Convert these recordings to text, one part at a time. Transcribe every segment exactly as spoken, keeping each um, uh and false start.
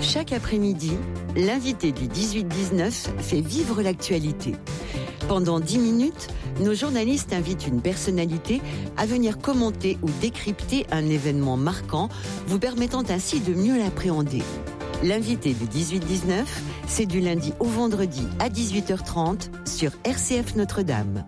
Chaque après-midi, l'invité du dix-huit dix-neuf fait vivre l'actualité. Pendant dix minutes, nos journalistes invitent une personnalité à venir commenter ou décrypter un événement marquant, vous permettant ainsi de mieux l'appréhender. L'invité du dix-huit dix-neuf, c'est du lundi au vendredi à dix-huit heures trente sur R C F Notre-Dame.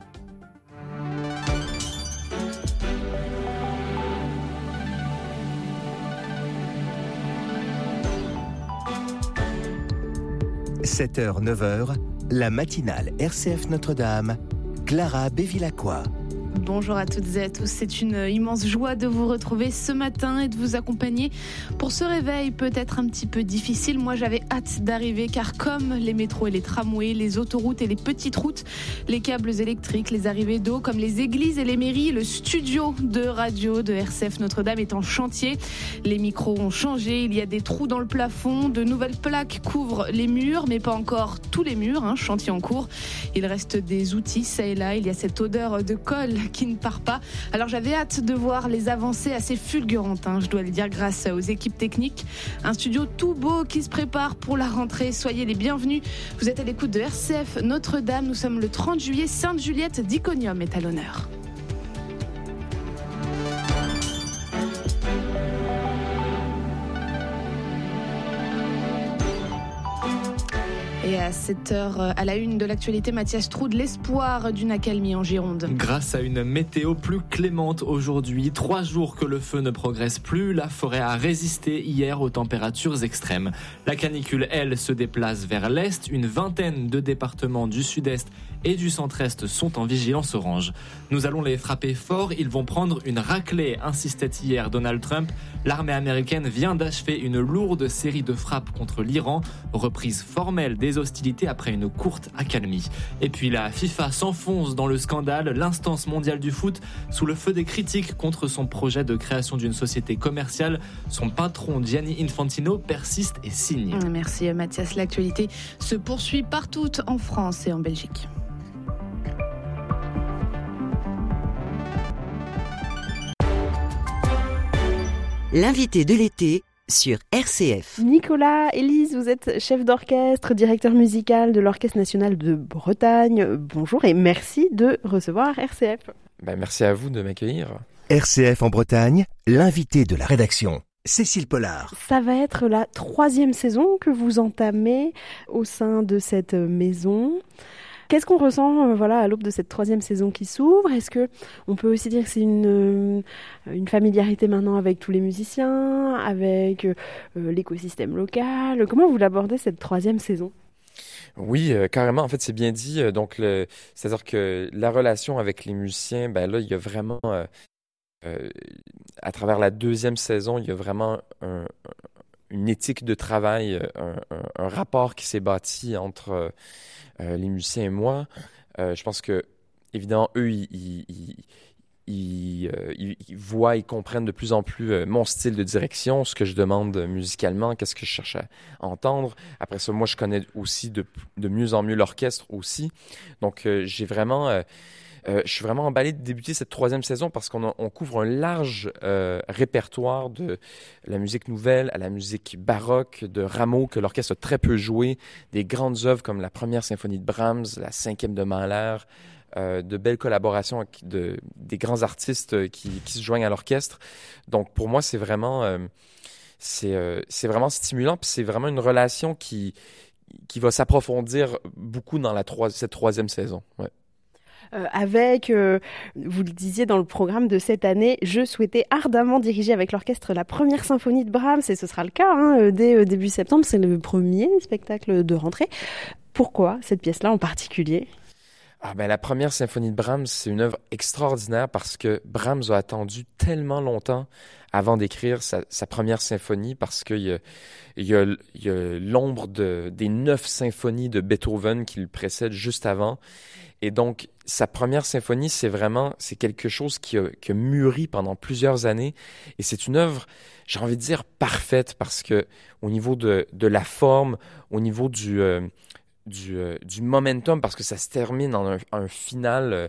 sept heures neuf heures, la matinale R C F Notre-Dame, Clara Bévilacqua. Bonjour à toutes et à tous, c'est une immense joie de vous retrouver ce matin et de vous accompagner pour ce réveil peut-être un petit peu difficile. Moi j'avais hâte d'arriver car comme les métros et les tramways, les autoroutes et les petites routes, les câbles électriques, les arrivées d'eau, comme les églises et les mairies, le studio de radio de R C F Notre-Dame est en chantier. Les micros ont changé, il y a des trous dans le plafond, de nouvelles plaques couvrent les murs, mais pas encore tous les murs, hein, chantier en cours. Il reste des outils, ça et là, il y a cette odeur de colle qui ne part pas. Alors j'avais hâte de voir les avancées assez fulgurantes, hein, je dois le dire, grâce aux équipes techniques. Un studio tout beau qui se prépare pour la rentrée. Soyez les bienvenus. Vous êtes à l'écoute de R C F Notre-Dame. Nous sommes le trente juillet. Sainte-Juliette d'Iconium est à l'honneur. Et à sept heures, à la une de l'actualité, Mathias Troude, l'espoir d'une accalmie en Gironde. Grâce à une météo plus clémente aujourd'hui, trois jours que le feu ne progresse plus, la forêt a résisté hier aux températures extrêmes. La canicule, elle, se déplace vers l'est. Une vingtaine de départements du sud-est et du centre-est sont en vigilance orange. Nous allons les frapper fort, ils vont prendre une raclée, insistait hier Donald Trump. L'armée américaine vient d'achever une lourde série de frappes contre l'Iran, reprise formelle des hostilités après une courte accalmie. Et puis la FIFA s'enfonce dans le scandale, l'instance mondiale du foot sous le feu des critiques contre son projet de création d'une société commerciale. Son patron Gianni Infantino persiste et signe. Merci Mathias, l'actualité se poursuit partout en France et en Belgique. L'invité de l'été sur R C F. Nicolas, Élise, vous êtes chef d'orchestre, directeur musical de l'Orchestre national de Bretagne. Bonjour et merci de recevoir R C F. Ben, merci à vous de m'accueillir. R C F en Bretagne, l'invité de la rédaction, Cécile Pollard. Ça va être la troisième saison que vous entamez au sein de cette maison. Qu'est-ce qu'on ressent euh, voilà, à l'aube de cette troisième saison qui s'ouvre ? Est-ce qu'on peut aussi dire que c'est une, euh, une familiarité maintenant avec tous les musiciens, avec euh, l'écosystème local ? Comment vous l'abordez cette troisième saison ? Oui, euh, carrément. En fait, c'est bien dit. Euh, donc, le, c'est-à-dire que la relation avec les musiciens, ben là, il y a vraiment, euh, euh, à travers la deuxième saison, il y a vraiment un, une éthique de travail, un, un, un rapport qui s'est bâti entre euh, les musiciens et moi. Euh, je pense que, évidemment, eux, ils, ils, ils, ils, euh, ils, ils voient, ils comprennent de plus en plus euh, mon style de direction, ce que je demande musicalement, qu'est-ce que je cherche à entendre. Après ça, moi, je connais aussi de, de mieux en mieux l'orchestre aussi. Donc, euh, j'ai vraiment... Euh, Euh, je suis vraiment emballé de débuter cette troisième saison parce qu'on a, on couvre un large euh, répertoire de la musique nouvelle à la musique baroque, de Rameau que l'orchestre a très peu joué, des grandes œuvres comme la première symphonie de Brahms, la cinquième de Mahler, euh, de belles collaborations avec de, des grands artistes qui, qui se joignent à l'orchestre. Donc pour moi, c'est vraiment, euh, c'est, euh, c'est vraiment stimulant, puis c'est vraiment une relation qui, qui va s'approfondir beaucoup dans la trois, cette troisième saison. Ouais. Euh, avec, euh, vous le disiez dans le programme de cette année, je souhaitais ardemment diriger avec l'orchestre la première symphonie de Brahms, et ce sera le cas hein, dès euh, début septembre, c'est le premier spectacle de rentrée. Pourquoi cette pièce-là en particulier ? Ah ben, la première symphonie de Brahms, c'est une œuvre extraordinaire parce que Brahms a attendu tellement longtemps avant d'écrire sa, sa première symphonie parce qu'il y a, il y a, il y a l'ombre de, des neuf symphonies de Beethoven qui le précèdent juste avant. Et donc, sa première symphonie, c'est vraiment, c'est quelque chose qui a, qui a mûri pendant plusieurs années. Et c'est une œuvre, j'ai envie de dire, parfaite parce que au niveau de, de la forme, au niveau du, euh, du, euh, du momentum, parce que ça se termine en un, un final euh,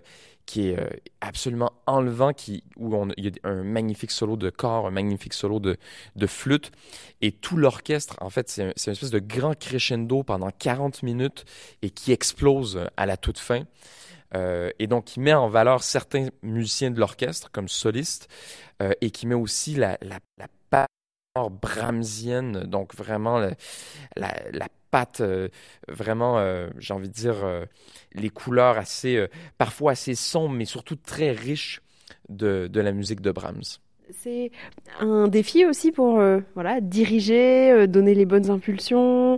qui est euh, absolument enlevant, qui, où on, il y a un magnifique solo de corps, un magnifique solo de, de flûte. Et tout l'orchestre, en fait, c'est, un, c'est une espèce de grand crescendo pendant quarante minutes et qui explose à la toute fin. Euh, et donc, il met en valeur certains musiciens de l'orchestre comme solistes euh, et qui met aussi la, la, la part brahmsienne, donc vraiment la, la, la patte, euh, vraiment, euh, j'ai envie de dire, euh, les couleurs assez, euh, parfois assez sombres, mais surtout très riches de, de la musique de Brahms. C'est un défi aussi pour euh, voilà, diriger, euh, donner les bonnes impulsions.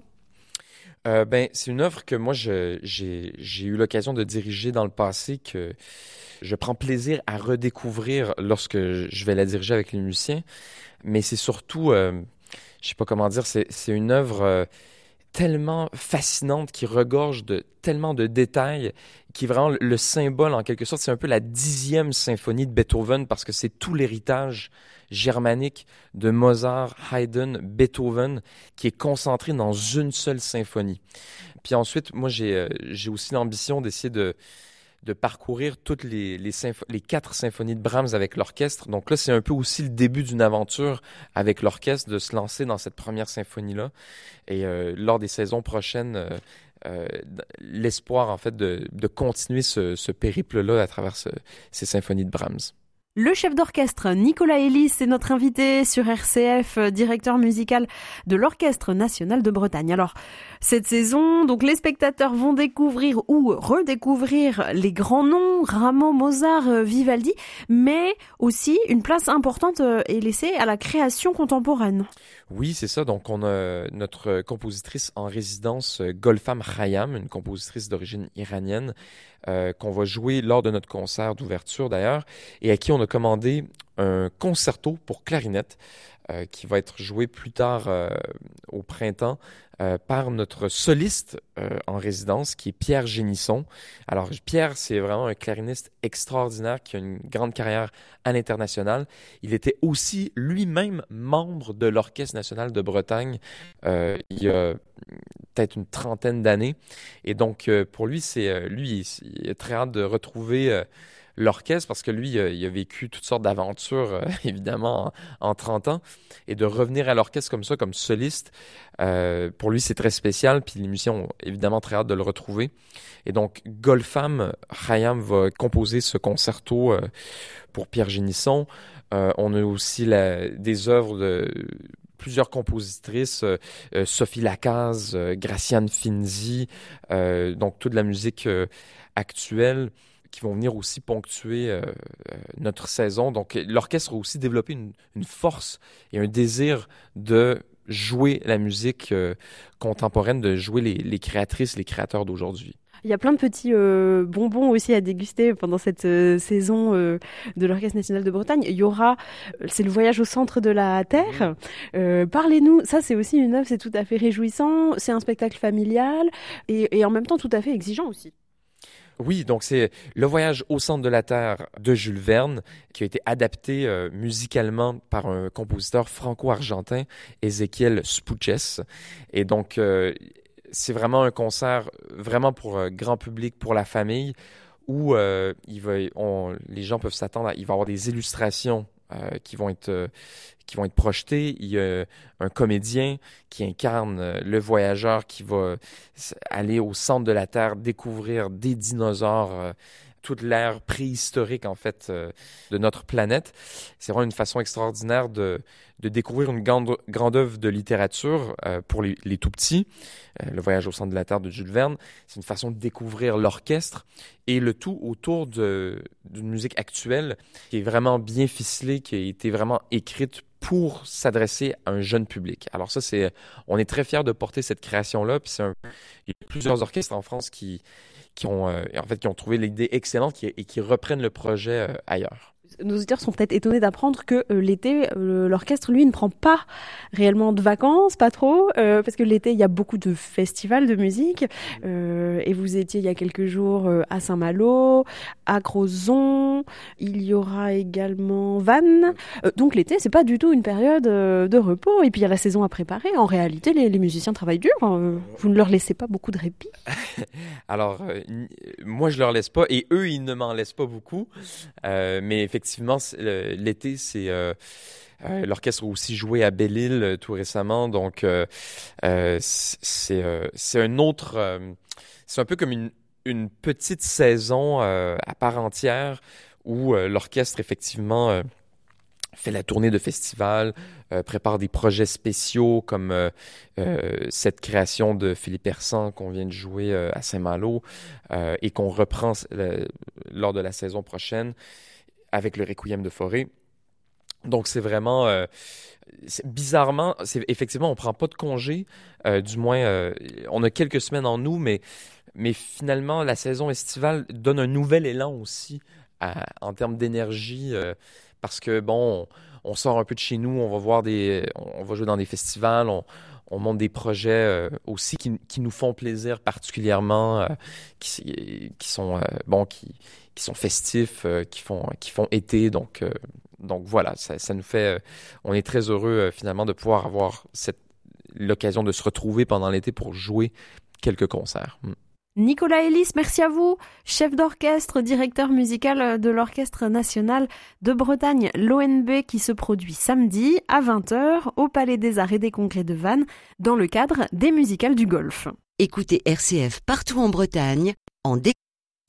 Euh, ben, c'est une œuvre que moi, je, j'ai, j'ai eu l'occasion de diriger dans le passé, que je prends plaisir à redécouvrir lorsque je vais la diriger avec les musiciens. Mais c'est surtout, euh, je sais pas comment dire, c'est, c'est une œuvre euh, tellement fascinante qui regorge de tellement de détails, qui est vraiment le symbole, en quelque sorte. C'est un peu la dixième symphonie de Beethoven parce que c'est tout l'héritage germanique de Mozart, Haydn, Beethoven qui est concentré dans une seule symphonie. Puis ensuite, moi, j'ai, euh, j'ai aussi l'ambition d'essayer de de parcourir toutes les, les, symph- les quatre symphonies de Brahms avec l'orchestre. Donc là, c'est un peu aussi le début d'une aventure avec l'orchestre, de se lancer dans cette première symphonie-là. Et euh, lors des saisons prochaines, euh, euh, l'espoir, en fait, de, de continuer ce, ce périple-là à travers ce, ces symphonies de Brahms. Le chef d'orchestre Nicolas Elis est notre invité sur R C F, directeur musical de l'Orchestre national de Bretagne. Alors, cette saison, donc les spectateurs vont découvrir ou redécouvrir les grands noms, Rameau, Mozart, Vivaldi, mais aussi une place importante est laissée à la création contemporaine. Oui, c'est ça. Donc, on a notre compositrice en résidence, Golfam Khayyam, une compositrice d'origine iranienne, euh, qu'on va jouer lors de notre concert d'ouverture d'ailleurs, et à qui on a commandé un concerto pour clarinette euh, qui va être joué plus tard euh, au printemps euh, par notre soliste euh, en résidence, qui est Pierre Génisson. Alors, Pierre, c'est vraiment un clariniste extraordinaire qui a une grande carrière à l'international. Il était aussi lui-même membre de l'Orchestre national de Bretagne euh, il y a peut-être une trentaine d'années. Et donc, euh, pour lui, c'est euh, lui, il, il a très hâte de retrouver euh, l'orchestre parce que lui, il a, il a vécu toutes sortes d'aventures, euh, évidemment, en, en trente ans. Et de revenir à l'orchestre comme ça, comme soliste, euh, pour lui, c'est très spécial. Puis les musiciens ont évidemment très hâte de le retrouver. Et donc, Golfam Khayyam va composer ce concerto euh, pour Pierre Génisson. Euh, on a aussi la, des œuvres de plusieurs compositrices, euh, euh, Sophie Lacaze, euh, Graciane Finzi, euh, donc toute la musique euh, actuelle, qui vont venir aussi ponctuer euh, euh, notre saison. Donc, l'orchestre a aussi développé une, une force et un désir de jouer la musique euh, contemporaine, de jouer les, les créatrices, les créateurs d'aujourd'hui. Il y a plein de petits euh, bonbons aussi à déguster pendant cette euh, saison euh, de l'Orchestre national de Bretagne. Il y aura, c'est le voyage au centre de la Terre. Euh, parlez-nous, ça c'est aussi une œuvre, c'est tout à fait réjouissant, c'est un spectacle familial et, et en même temps tout à fait exigeant aussi. Oui, donc c'est Le voyage au centre de la Terre de Jules Verne, qui a été adapté euh, musicalement par un compositeur franco-argentin, Ezequiel Spuches. Et donc, euh, c'est vraiment un concert vraiment pour euh, grand public, pour la famille, où euh, il va, on, les gens peuvent s'attendre à, il va y avoir des illustrations euh, qui vont être euh, qui vont être projetées. Il y a un comédien qui incarne euh, le voyageur qui va aller au centre de la Terre, découvrir des dinosaures, euh, toute l'ère préhistorique en fait euh, de notre planète. C'est vraiment une façon extraordinaire de de découvrir une grande, grande œuvre de littérature euh, pour les, les tout-petits. Euh, Le voyage au centre de la Terre de Jules Verne, c'est une façon de découvrir l'orchestre et le tout autour de, d'une musique actuelle qui est vraiment bien ficelée, qui a été vraiment écrite pour s'adresser à un jeune public. Alors ça, c'est, on est très fiers de porter cette création-là. Puis c'est un, il y a plusieurs orchestres en France qui, qui ont, euh, en fait, qui ont trouvé l'idée excellente qui, et qui reprennent le projet euh, ailleurs. Nos auditeurs sont peut-être étonnés d'apprendre que euh, l'été, euh, l'orchestre, lui, ne prend pas réellement de vacances, pas trop, euh, parce que l'été, il y a beaucoup de festivals de musique. Euh, et vous étiez il y a quelques jours euh, à Saint-Malo, à Crozon, il y aura également Vannes. Euh, donc l'été, c'est pas du tout une période euh, de repos. Et puis il y a la saison à préparer. En réalité, les, les musiciens travaillent dur. Euh, vous ne leur laissez pas beaucoup de répit. Alors, euh, moi, je leur laisse pas, et eux, ils ne m'en laissent pas beaucoup. Euh, mais effectivement, c'est, le, l'été, c'est euh, euh, l'orchestre a aussi joué à Belle-Île euh, tout récemment, donc euh, euh, c'est euh, c'est un autre, euh, c'est un peu comme une une petite saison euh, à part entière où euh, l'orchestre effectivement euh, fait la tournée de festivals, euh, prépare des projets spéciaux comme euh, euh, cette création de Philippe Hersan qu'on vient de jouer euh, à Saint-Malo euh, et qu'on reprend euh, lors de la saison prochaine avec le Requiem de Fauré. Donc c'est vraiment euh, c'est, bizarrement, c'est effectivement on prend pas de congé, euh, du moins euh, on a quelques semaines en nous, mais mais finalement la saison estivale donne un nouvel élan aussi à, en termes d'énergie. Euh, Parce que, bon, on, on sort un peu de chez nous, on va voir des... On va jouer dans des festivals, on, on monte des projets euh, aussi qui, qui nous font plaisir particulièrement, euh, qui, qui sont, euh, bon, qui, qui sont festifs, euh, qui font, qui font été. Donc, euh, donc voilà, ça, ça nous fait... Euh, on est très heureux, euh, finalement, de pouvoir avoir cette, l'occasion de se retrouver pendant l'été pour jouer quelques concerts. Mm. Nicolas Ellis, merci à vous, chef d'orchestre, directeur musical de l'Orchestre national de Bretagne, l'O N B, qui se produit samedi à vingt heures au Palais des Arts et des Congrès de Vannes dans le cadre des Musicales du Golfe. Écoutez R C F partout en Bretagne, en D.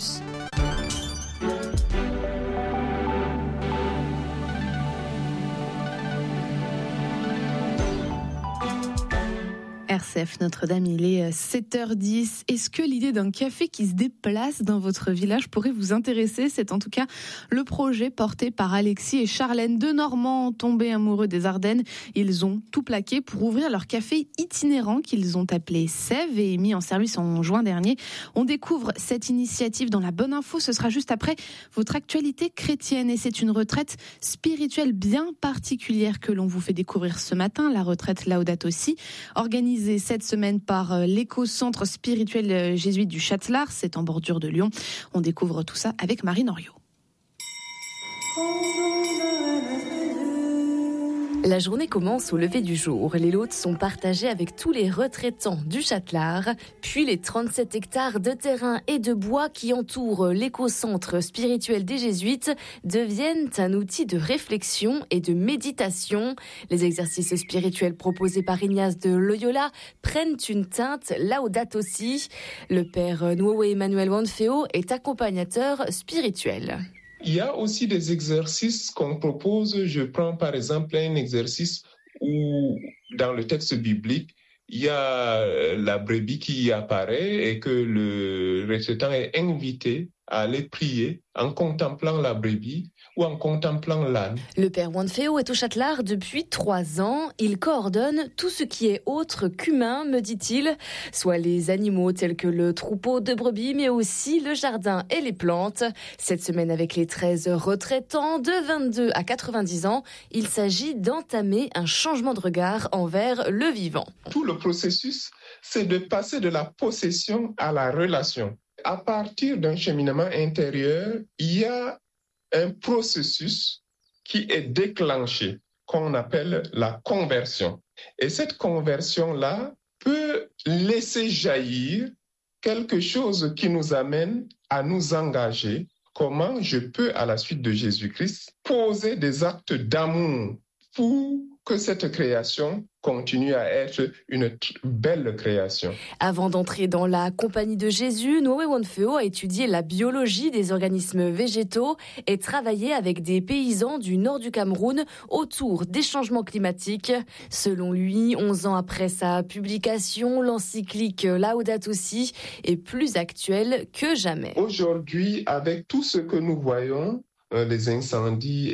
R C F Notre-Dame, il est sept heures dix. Est-ce que l'idée d'un café qui se déplace dans votre village pourrait vous intéresser ? C'est en tout cas le projet porté par Alexis et Charlène, deux Normands tombés amoureux des Ardennes. Ils ont tout plaqué pour ouvrir leur café itinérant qu'ils ont appelé Sève et mis en service en juin dernier. On découvre cette initiative dans la bonne info. Ce sera juste après votre actualité chrétienne. Et c'est une retraite spirituelle bien particulière que l'on vous fait découvrir ce matin, la retraite Laudato Si, organisée cette semaine par l'éco-centre spirituel jésuite du Châtelard, c'est en bordure de Lyon. On découvre tout ça avec Marie Noriot. La journée commence au lever du jour. Les lots sont partagés avec tous les retraitants du Châtelard. Puis les trente-sept hectares de terrain et de bois qui entourent l'éco-centre spirituel des Jésuites deviennent un outil de réflexion et de méditation. Les exercices spirituels proposés par Ignace de Loyola prennent une teinte Laudato Si. Le père Noé Emmanuel Wanfeo est accompagnateur spirituel. Il y a aussi des exercices qu'on propose. Je prends par exemple un exercice où, dans le texte biblique, il y a la brebis qui apparaît et que le retraitant est invité à aller prier en contemplant la brebis ou en contemplant l'âne. Le père Wanfeo est au Châtelard depuis trois ans. Il coordonne tout ce qui est autre qu'humain, me dit-il, soit les animaux tels que le troupeau de brebis, mais aussi le jardin et les plantes. Cette semaine, avec les treize retraitants de vingt-deux à quatre-vingt-dix ans, il s'agit d'entamer un changement de regard envers le vivant. Tout le processus, c'est de passer de la possession à la relation. À partir d'un cheminement intérieur, il y a un processus qui est déclenché, qu'on appelle la conversion. Et cette conversion-là peut laisser jaillir quelque chose qui nous amène à nous engager. Comment je peux, à la suite de Jésus-Christ, poser des actes d'amour pour que cette création continue à être une belle création. Avant d'entrer dans la compagnie de Jésus, Noé Wanfeo a étudié la biologie des organismes végétaux et travaillé avec des paysans du nord du Cameroun autour des changements climatiques. Selon lui, onze ans après sa publication, l'encyclique Laudato Si est plus actuelle que jamais. Aujourd'hui, avec tout ce que nous voyons, les incendies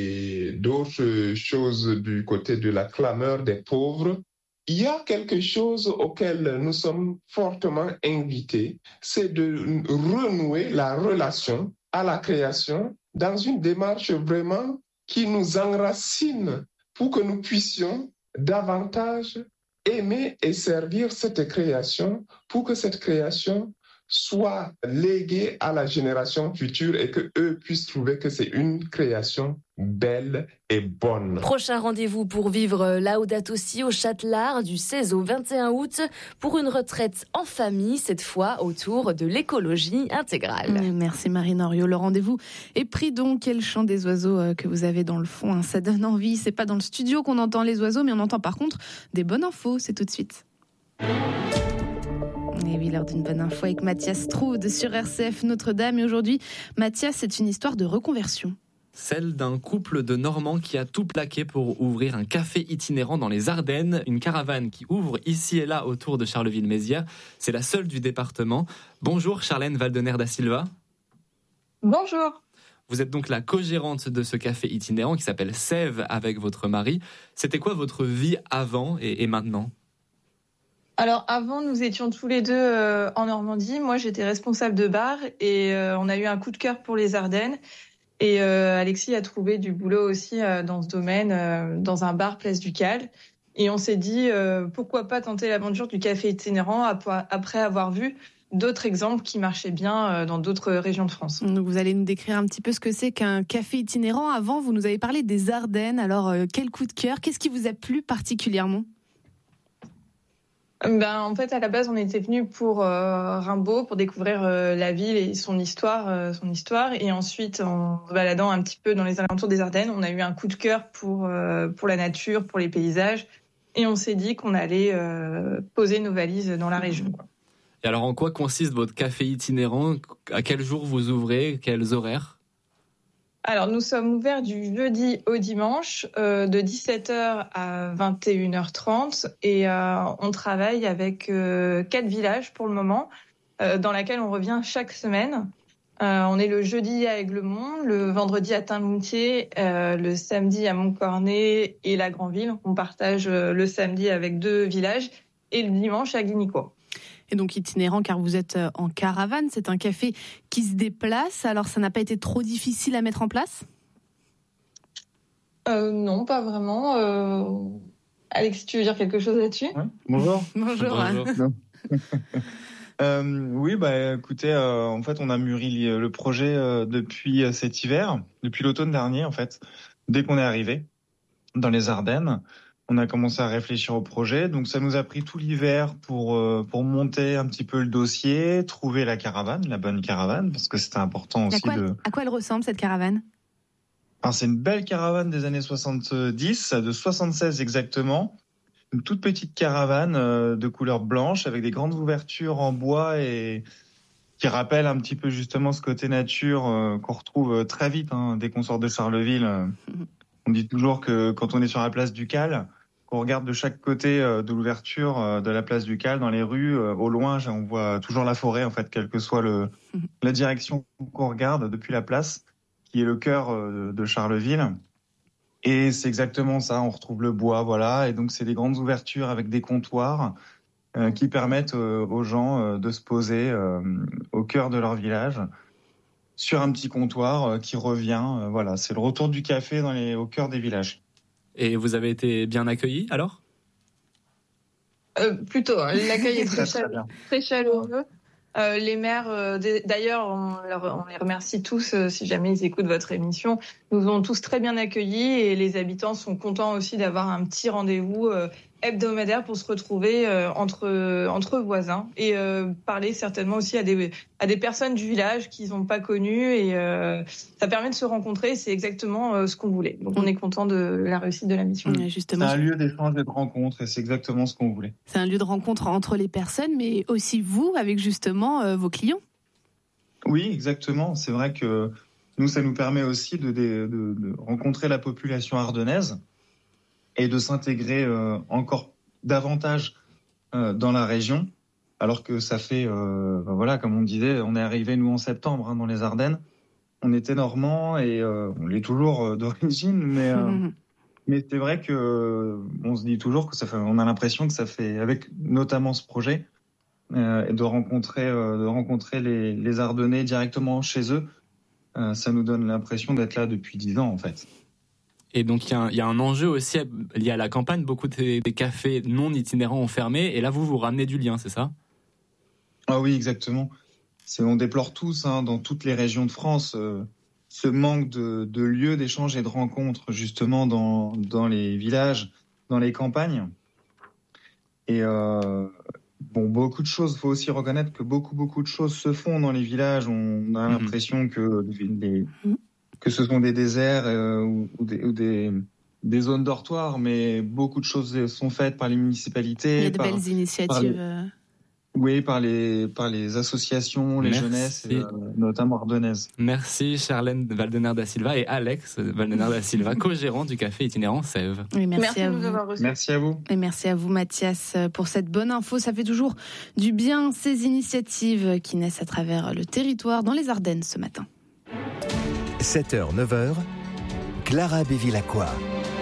et d'autres choses du côté de la clameur des pauvres, il y a quelque chose auquel nous sommes fortement invités, c'est de renouer la relation à la création dans une démarche vraiment qui nous enracine pour que nous puissions davantage aimer et servir cette création, pour que cette création soit léguée à la génération future et que eux puissent trouver que c'est une création belle et bonne. Prochain rendez-vous pour vivre Laudato Si au Châtelard du seize au vingt et un août pour une retraite en famille, cette fois autour de l'écologie intégrale. Merci Marine Henriot. Le rendez-vous est pris donc. Quel chant des oiseaux que vous avez dans le fond, hein. Ça donne envie. C'est pas dans le studio qu'on entend les oiseaux, mais on entend par contre des bonnes infos. C'est tout de suite. Et oui, l'heure d'une bonne info avec Mathias Troude sur R C F Notre-Dame. Et aujourd'hui, Mathias, c'est une histoire de reconversion. Celle d'un couple de Normands qui a tout plaqué pour ouvrir un café itinérant dans les Ardennes. Une caravane qui ouvre ici et là autour de Charleville-Mézières. C'est la seule du département. Bonjour Charlène Valdener da Silva. Bonjour. Vous êtes donc la co-gérante de ce café itinérant qui s'appelle Sève avec votre mari. C'était quoi votre vie avant et, et maintenant ? Alors avant, nous étions tous les deux euh, en Normandie. Moi, j'étais responsable de bar et euh, on a eu un coup de cœur pour les Ardennes. Et euh, Alexis a trouvé du boulot aussi euh, dans ce domaine, euh, dans un bar Place du Cal. Et on s'est dit, euh, pourquoi pas tenter l'aventure du café itinérant après avoir vu d'autres exemples qui marchaient bien euh, dans d'autres régions de France. Donc vous allez nous décrire un petit peu ce que c'est qu'un café itinérant. Avant, vous nous avez parlé des Ardennes. Alors, euh, quel coup de cœur ? Qu'est-ce qui vous a plu particulièrement ? Ben, en fait, à la base, on était venus pour euh, Rimbaud, pour découvrir euh, la ville et son histoire, euh, son histoire. Et ensuite, en se baladant un petit peu dans les alentours des Ardennes, on a eu un coup de cœur pour euh, pour la nature, pour les paysages. Et on s'est dit qu'on allait euh, poser nos valises dans la région, quoi. Et alors, en quoi consiste votre café itinérant ? À quel jour vous ouvrez ? Quels horaires ? Alors, nous sommes ouverts du jeudi au dimanche, euh, de dix-sept heures à vingt et une heures trente. Et euh, on travaille avec euh, quatre villages pour le moment, euh, dans lesquels on revient chaque semaine. Euh, on est le jeudi à Aiglemont, le vendredi à Tinmoutier, euh, le samedi à Montcornet et la Grandville. On partage euh, le samedi avec deux villages et le dimanche à Guignicourt. Et donc itinérant car vous êtes en caravane, c'est un café qui se déplace, alors ça n'a pas été trop difficile à mettre en place ? euh, Non, pas vraiment. Euh... Alex, tu veux dire quelque chose là-dessus ? Ouais. Bonjour. Bonjour. Bonjour. euh, oui, bah écoutez, euh, en fait on a mûri le projet euh, depuis cet hiver, depuis l'automne dernier en fait, dès qu'on est arrivé dans les Ardennes. On a commencé à réfléchir au projet, donc ça nous a pris tout l'hiver pour euh, pour monter un petit peu le dossier, trouver la caravane, la bonne caravane, parce que c'était important aussi à quoi, de. À quoi elle ressemble cette caravane ? Alors c'est une belle caravane des années soixante-dix, de soixante-seize exactement, une toute petite caravane euh, de couleur blanche avec des grandes ouvertures en bois et qui rappelle un petit peu justement ce côté nature euh, qu'on retrouve très vite hein, dès qu'on sort de Charleville. Mmh. On dit toujours que quand on est sur la place du Cal, qu'on regarde de chaque côté de l'ouverture de la place du Cal, dans les rues, au loin, on voit toujours la forêt, en fait, quelle que soit le, la direction qu'on regarde depuis la place, qui est le cœur de Charleville. Et c'est exactement ça, on retrouve le bois, voilà. Et donc, c'est des grandes ouvertures avec des comptoirs euh, qui permettent euh, aux gens euh, de se poser euh, au cœur de leur village, sur un petit comptoir euh, qui revient. Euh, voilà, c'est le retour du café dans les, au cœur des villages. Et vous avez été bien accueillis alors ? euh, Plutôt, hein. L'accueil est très, très, chaleureux, très chaleureux. Euh, les maires, euh, d'ailleurs, on, on les remercie tous euh, si jamais ils écoutent votre émission, nous ont tous très bien accueillis et les habitants sont contents aussi d'avoir un petit rendez-vous euh, hebdomadaire pour se retrouver euh, entre entre voisins et euh, parler certainement aussi à des à des personnes du village qu'ils n'ont pas connues et euh, ça permet de se rencontrer. C'est exactement euh, ce qu'on voulait. Donc on est content de la réussite de la mission. Ouais, justement, c'est un lieu d'échange et de rencontre et c'est exactement ce qu'on voulait. C'est un lieu de rencontre entre les personnes, mais aussi vous avec justement euh, vos clients. Oui, exactement. C'est vrai que nous, ça nous permet aussi de, de, de, de rencontrer la population ardennaise et de s'intégrer euh, encore davantage euh, dans la région, alors que ça fait, euh, ben voilà, comme on disait, on est arrivé nous en septembre hein, dans les Ardennes. On était normands et euh, on l'est toujours euh, d'origine, mais euh, mmh. mais c'est vrai que euh, on se dit toujours que ça fait, on a l'impression que ça fait, avec notamment ce projet, euh, de rencontrer euh, de rencontrer les, les Ardennais directement chez eux. euh, ça nous donne l'impression d'être là depuis dix ans en fait. Et donc il y, y a un enjeu aussi lié à la campagne, beaucoup de, des cafés non itinérants ont fermé, et là vous vous ramenez du lien, c'est ça ? Ah oui, exactement. C'est, on déplore tous, hein, dans toutes les régions de France, euh, ce manque de, de lieux d'échange et de rencontres, justement dans, dans les villages, dans les campagnes. Et euh, bon, beaucoup de choses, il faut aussi reconnaître que beaucoup, beaucoup de choses se font dans les villages. On a mmh. l'impression que, les, que ce sont des déserts euh, ou, ou, des, ou des, des zones dortoirs, mais beaucoup de choses sont faites par les municipalités. Il y a de par, belles initiatives. Par les, oui, par les, par les associations, les Merci. jeunesses, euh, notamment ardennaises. Merci Charlène Valdener da Silva et Alex Valdener da Silva, co-gérant du café itinérant Sève. Oui, merci, merci à de vous. nous avoir reçus. Merci à vous. Et merci à vous Mathias pour cette bonne info. Ça fait toujours du bien ces initiatives qui naissent à travers le territoire dans les Ardennes ce matin. sept heures neuf heures, Clara Bévilacqua.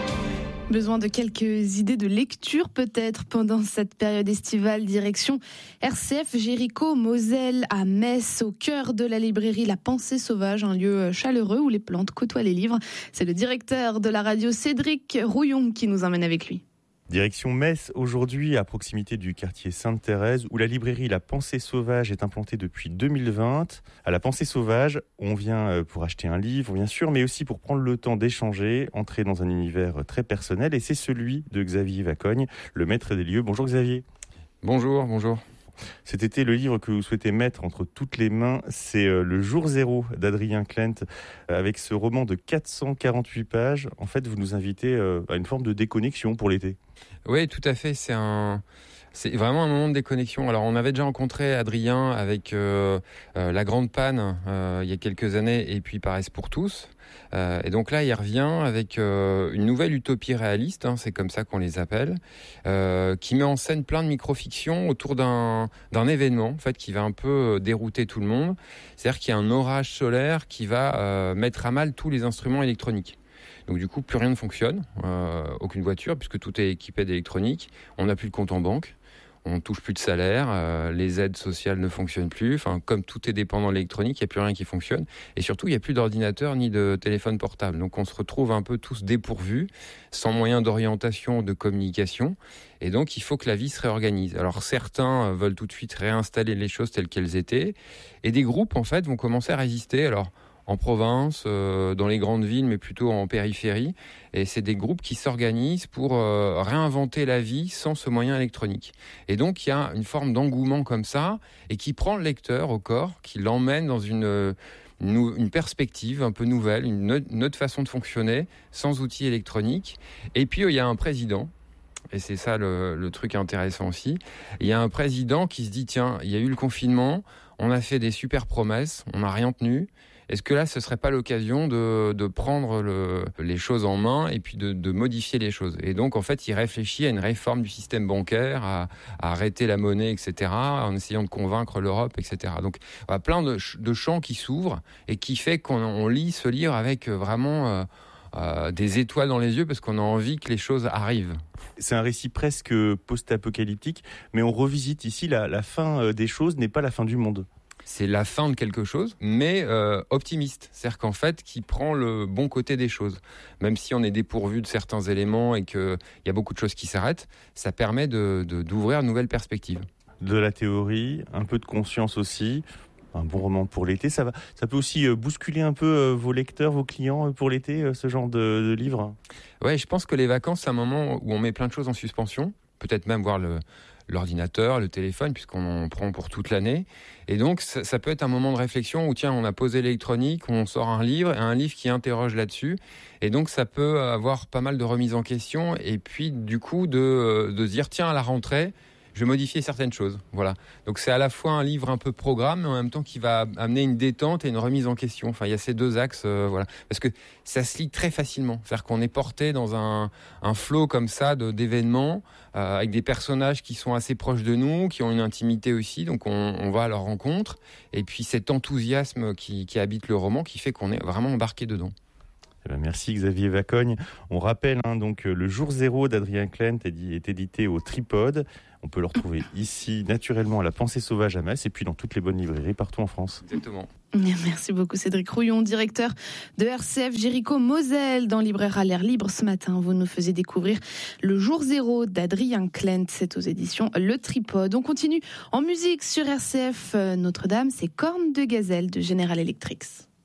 Besoin de quelques idées de lecture peut-être pendant cette période estivale, direction R C F Jéricho Moselle à Metz, au cœur de la librairie La Pensée Sauvage, un lieu chaleureux où les plantes côtoient les livres. C'est le directeur de la radio Cédric Rouillon qui nous emmène avec lui. Direction Metz, aujourd'hui à proximité du quartier Sainte-Thérèse, où la librairie La Pensée Sauvage est implantée depuis deux mille vingt. À La Pensée Sauvage, on vient pour acheter un livre, bien sûr, mais aussi pour prendre le temps d'échanger, entrer dans un univers très personnel, et c'est celui de Xavier Vacogne, le maître des lieux. Bonjour Xavier. Bonjour, bonjour. Cet été, le livre que vous souhaitez mettre entre toutes les mains, c'est Le Jour Zéro d'Adrien Klent, avec ce roman de quatre cent quarante-huit pages. En fait, vous nous invitez à une forme de déconnexion pour l'été. Oui, tout à fait. C'est un... C'est vraiment un moment de déconnexion. Alors, on avait déjà rencontré Adrien avec euh, euh, La Grande Panne euh, il y a quelques années, et puis Paresse pour tous. Euh, et donc là, il revient avec euh, une nouvelle utopie réaliste, hein, c'est comme ça qu'on les appelle, euh, qui met en scène plein de micro-fictions autour d'un, d'un événement, en fait, qui va un peu dérouter tout le monde. C'est-à-dire qu'il y a un orage solaire qui va euh, mettre à mal tous les instruments électroniques. Donc du coup, plus rien ne fonctionne, euh, aucune voiture, puisque tout est équipé d'électronique. On n'a plus de compte en banque. On touche plus de salaire, euh, les aides sociales ne fonctionnent plus. Enfin, comme tout est dépendant de l'électronique, il n'y a plus rien qui fonctionne. Et surtout, il n'y a plus d'ordinateur ni de téléphone portable. Donc, on se retrouve un peu tous dépourvus, sans moyen d'orientation, de communication. Et donc, il faut que la vie se réorganise. Alors, certains veulent tout de suite réinstaller les choses telles qu'elles étaient. Et des groupes, en fait, vont commencer à résister. Alors, en province, euh, dans les grandes villes, mais plutôt en périphérie. Et c'est des groupes qui s'organisent pour euh, réinventer la vie sans ce moyen électronique. Et donc, il y a une forme d'engouement comme ça, et qui prend le lecteur au corps, qui l'emmène dans une, une, une perspective un peu nouvelle, une, une autre façon de fonctionner, sans outils électroniques. Et puis, il y a un président, et c'est ça le, le truc intéressant aussi, il y a un président qui se dit, tiens, il y a eu le confinement, on a fait des super promesses, on n'a rien tenu. Est-ce que là, ce serait pas l'occasion de, de prendre le, les choses en main et puis de, de modifier les choses ? Et donc, en fait, il réfléchit à une réforme du système bancaire, à, à arrêter la monnaie, et cetera, en essayant de convaincre l'Europe, et cetera. Donc, voilà, plein de, de champs qui s'ouvrent et qui fait qu'on on lit ce livre avec vraiment euh, euh, des étoiles dans les yeux parce qu'on a envie que les choses arrivent. C'est un récit presque post-apocalyptique, mais on revisite ici la, la fin des choses n'est pas la fin du monde. C'est la fin de quelque chose, mais euh, optimiste. C'est-à-dire qu'en fait, qui prend le bon côté des choses. Même si on est dépourvu de certains éléments et qu'il y a beaucoup de choses qui s'arrêtent, ça permet de, de, d'ouvrir de nouvelles perspectives. De la théorie, un peu de conscience aussi. Un bon roman pour l'été. Ça va, ça peut aussi bousculer un peu vos lecteurs, vos clients pour l'été, ce genre de, de livre. Ouais, je pense que les vacances, c'est un moment où on met plein de choses en suspension. Peut-être même voir le... l'ordinateur, le téléphone, puisqu'on en prend pour toute l'année. Et donc, ça, ça peut être un moment de réflexion où, tiens, on a posé l'électronique, on sort un livre, et un livre qui interroge là-dessus. Et donc, ça peut avoir pas mal de remises en question, et puis, du coup, de, de se dire, tiens, à la rentrée, je vais modifier certaines choses. Voilà. Donc, c'est à la fois un livre un peu programme, mais en même temps qui va amener une détente et une remise en question. Enfin, il y a ces deux axes, euh, voilà. Parce que ça se lit très facilement. C'est-à-dire qu'on est porté dans un, un flot comme ça de, d'événements, euh, avec des personnages qui sont assez proches de nous, qui ont une intimité aussi. Donc, on, on va à leur rencontre. Et puis, cet enthousiasme qui, qui habite le roman, qui fait qu'on est vraiment embarqué dedans. Merci Xavier Vacogne. On rappelle hein, donc Le Jour Zéro d'Adrien Klent est édité au Tripode. On peut le retrouver ici, naturellement, à la Pensée Sauvage à Metz, et puis dans toutes les bonnes librairies partout en France. Exactement. Merci beaucoup Cédric Rouillon, directeur de R C F Jéricho Moselle dans Libraire à l'air libre. Ce matin, vous nous faisiez découvrir Le jour zéro d'Adrien Klent, c'est aux éditions Le Tripode. On continue en musique sur R C F Notre-Dame, c'est Cornes de Gazelle de General Electric.